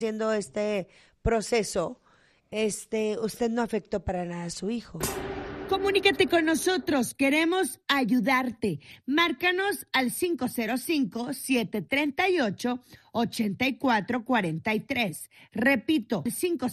haciendo este proceso, usted no afectó para nada a su hijo. Comunícate con nosotros, queremos ayudarte. Márcanos al 505-738-8443. Repito,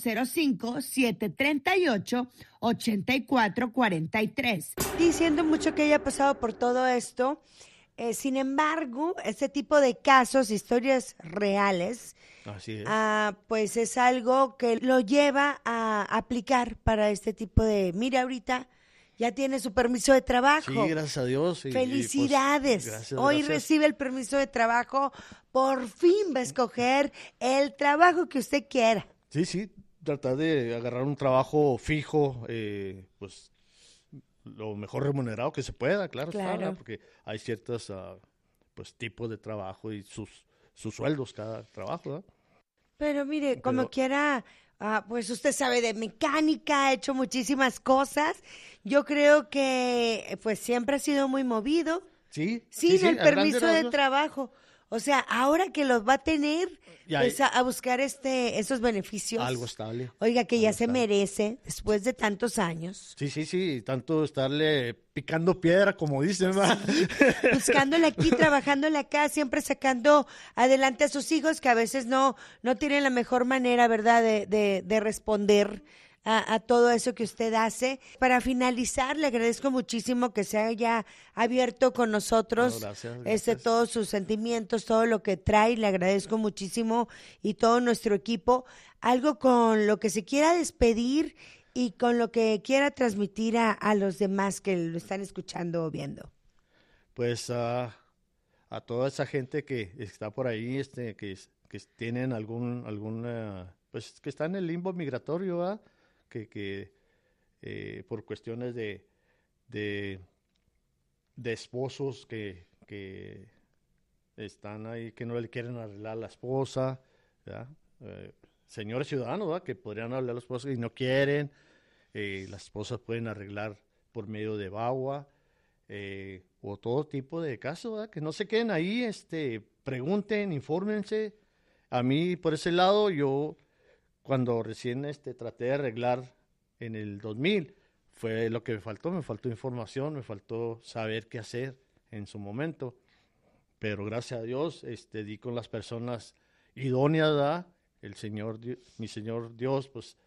505-738-8443. Diciendo mucho que haya pasado por todo esto, sin embargo, este tipo de casos, historias reales, Así es. pues es algo que lo lleva a aplicar para este tipo de, mira ahorita, ya tiene su permiso de trabajo. Sí, gracias a Dios. Felicidades. Gracias, Hoy gracias. recibe el permiso de trabajo. Por fin va a escoger el trabajo que usted quiera. Sí, tratar de agarrar un trabajo fijo, pues lo mejor remunerado que se pueda, claro. Claro. Está, ¿verdad? Porque hay ciertos pues tipos de trabajo y sus sueldos cada trabajo, ¿verdad? Pero mire, como Pero- quiera, pues usted sabe de mecánica, ha hecho muchísimas cosas. Yo creo que pues siempre ha sido muy movido. Sí, Sin el a permiso grandes de rasgos. trabajo. O sea, ahora que los va a tener, Ya pues hay- a buscar esos beneficios. Algo estable. Oiga, que ya Algo se estable. merece después de tantos años. Sí, tanto estarle picando piedra, como dicen, ¿verdad? Buscándole aquí, trabajándole acá, siempre sacando adelante a sus hijos que a veces no tienen la mejor manera, ¿verdad?, de responder a todo eso que usted hace. Para finalizar, le agradezco muchísimo que se haya abierto con nosotros, No, gracias. todos sus sentimientos, todo lo que trae, le agradezco muchísimo y todo nuestro equipo. Algo con lo que se quiera despedir y con lo que quiera transmitir a los demás que lo están escuchando o viendo. Pues a toda esa gente que está por ahí, que tienen alguna, pues que está en el limbo migratorio, ¿verdad? Que por cuestiones de esposos que están ahí, que no le quieren arreglar a la esposa, ¿verdad? Señores ciudadanos, ¿verdad? Que podrían hablar a la esposa y no quieren, las esposas pueden arreglar por medio de VAWA, o todo tipo de casos, ¿verdad? Que no se queden ahí, pregunten, infórmense. A mí, por ese lado, yo cuando recién traté de arreglar en el 2000, fue lo que me faltó información, me faltó saber qué hacer en su momento, pero gracias a Dios, di con las personas idóneas, ¿verdad? Mi Señor Dios, pues,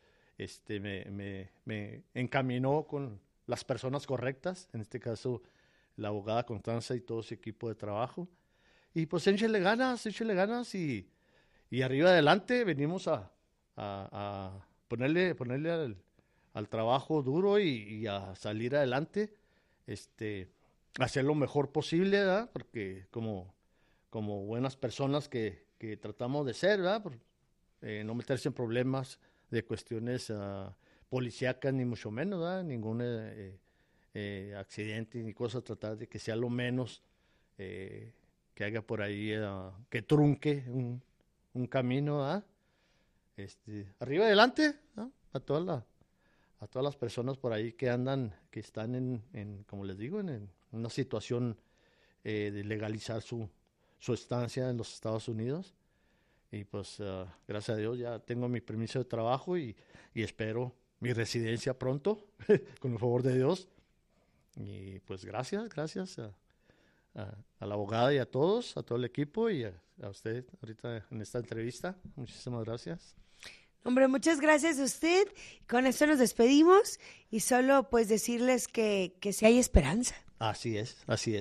me encaminó con las personas correctas, en este caso, la abogada Constanza y todo su equipo de trabajo, y pues échenle ganas, y arriba adelante venimos a ponerle al trabajo duro y a salir adelante, hacer lo mejor posible, ¿verdad? Porque como buenas personas que tratamos de ser, ¿verdad? No meterse en problemas de cuestiones policíacas, ni mucho menos, ¿verdad? Ningún accidente ni cosas, tratar de que sea lo menos que haga por ahí, que trunque un camino, ¿verdad? Arriba adelante, ¿no? A todas las personas por ahí que andan, que están como les digo, en una situación de legalizar su estancia en los Estados Unidos. Y pues, gracias a Dios, ya tengo mi permiso de trabajo y espero mi residencia pronto, con el favor de Dios. Y pues gracias a la abogada y a todos, a todo el equipo y a usted ahorita en esta entrevista. Muchísimas gracias. Hombre, muchas gracias a usted. Con esto nos despedimos y solo pues decirles que si hay esperanza. Así es.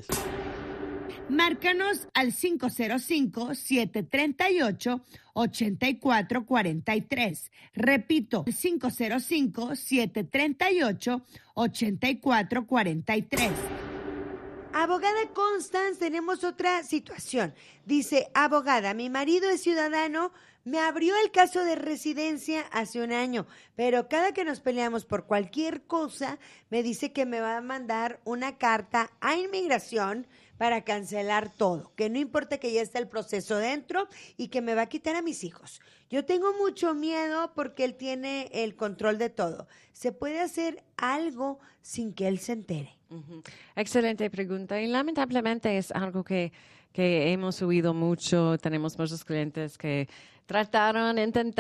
Márcanos al 505-738-8443. Repito, 505-738-8443. Abogada Constance, tenemos otra situación. Dice, abogada, mi marido es ciudadano, me abrió el caso de residencia hace un año, pero cada que nos peleamos por cualquier cosa, me dice que me va a mandar una carta a inmigración para cancelar todo, que no importa que ya esté el proceso dentro y que me va a quitar a mis hijos. Yo tengo mucho miedo porque él tiene el control de todo. ¿Se puede hacer algo sin que él se entere? Excelente pregunta y lamentablemente es algo que hemos oído mucho. Tenemos muchos clientes que trataron, intentaron